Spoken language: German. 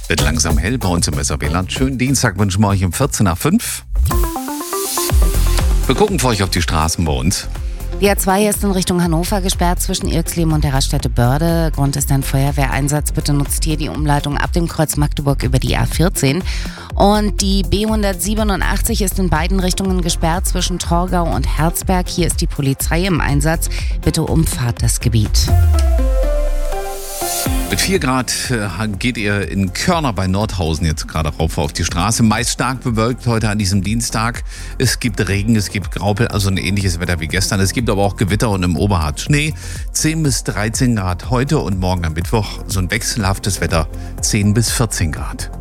Wird langsam hell bei uns im Weserberland. Schönen Dienstag wünschen wir euch um 14 nach 5. Wir gucken für euch auf die Straßen bei uns. Die A2 ist in Richtung Hannover gesperrt zwischen Irxleben und der Raststätte Börde. Grund ist ein Feuerwehreinsatz. Bitte nutzt hier die Umleitung ab dem Kreuz Magdeburg über die A14. Und die B187 ist in beiden Richtungen gesperrt zwischen Torgau und Herzberg. Hier ist die Polizei im Einsatz. Bitte umfahrt das Gebiet. Mit 4 Grad geht ihr in Körner bei Nordhausen jetzt gerade rauf auf die Straße. Meist stark bewölkt heute an diesem Dienstag. Es gibt Regen, es gibt Graupel, also ein ähnliches Wetter wie gestern. Es gibt aber auch Gewitter und im Oberharz Schnee. 10 bis 13 Grad heute und morgen am Mittwoch so ein wechselhaftes Wetter, 10 bis 14 Grad.